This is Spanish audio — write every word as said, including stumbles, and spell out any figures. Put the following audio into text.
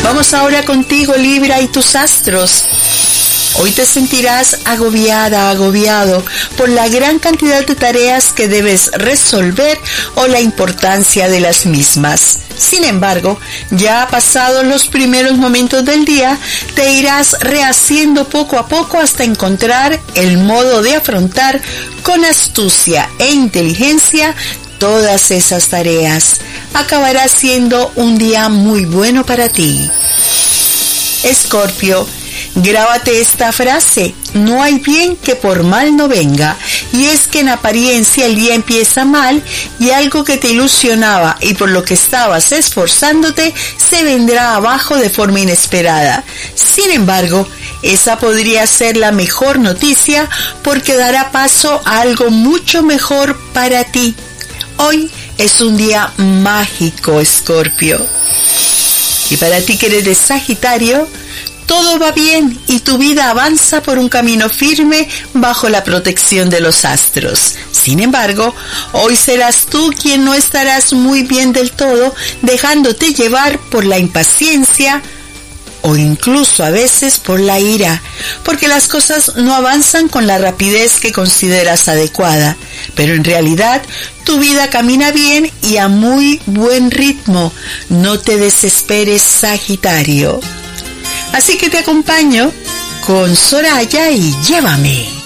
Vamos ahora contigo, Libra, y tus astros. Hoy te sentirás agobiada, agobiado por la gran cantidad de tareas que debes resolver o la importancia de las mismas. Sin embargo, ya pasados los primeros momentos del día, te irás rehaciendo poco a poco hasta encontrar el modo de afrontar con astucia e inteligencia todas esas tareas. Acabará siendo un día muy bueno para ti. Escorpio, grábate esta frase: no hay bien que por mal no venga. Y es que en apariencia el día empieza mal y algo que te ilusionaba y por lo que estabas esforzándote se vendrá abajo de forma inesperada. Sin embargo, esa podría ser la mejor noticia porque dará paso a algo mucho mejor para ti. Hoy es un día mágico, Escorpio. Y para ti que eres de Sagitario, todo va bien y tu vida avanza por un camino firme bajo la protección de los astros. Sin embargo, hoy serás tú quien no estarás muy bien del todo, dejándote llevar por la impaciencia o incluso a veces por la ira, porque las cosas no avanzan con la rapidez que consideras adecuada. Pero en realidad, tu vida camina bien y a muy buen ritmo. No te desesperes, Sagitario. Así que te acompaño con Soraya y Llévame.